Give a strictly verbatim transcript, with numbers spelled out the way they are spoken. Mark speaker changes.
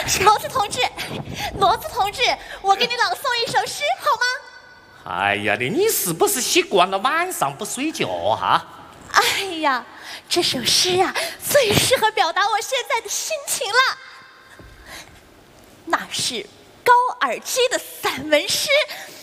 Speaker 1: 骡子同志，骡子同志，我给你朗诵一首诗好吗？
Speaker 2: 哎呀，你你是不是习惯了晚上不睡觉哈？
Speaker 1: 哎呀，这首诗啊，最适合表达我现在的心情了。那是高尔基的散文诗《